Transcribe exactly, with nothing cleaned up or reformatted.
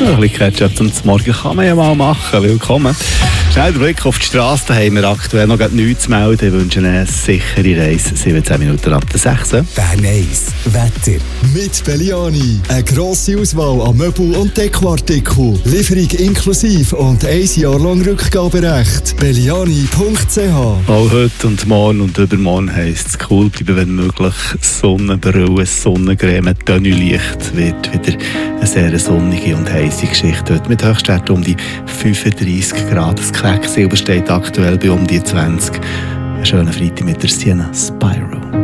ein bisschen Ketchup zum Morgen kann man ja mal machen. Willkommen. Schnell der Blick auf die Straße, da haben wir aktuell noch nichts zu melden. Wir wünschen eine sichere Reise. siebzehn Minuten ab der sechs. Bern eins Wetter. Mit Belliani. Eine grosse Auswahl an Möbel- und Dekoartikeln. Lieferung inklusive und ein Jahr lang Rückgaberecht. Belliani punkt c h. Auch heute und morgen und übermorgen heisst es cool bleiben, wenn möglich. Sonnenbrille, Sonnencreme, Tönnielicht. Wird wieder eine sehr sonnige und heisse Geschichte heute. Mit Höchstwerten um die fünfunddreissig Grad. Das Quecksilber steht aktuell bei um die zwanzig. Einen schönen Freitag mit der Sienna Spyro.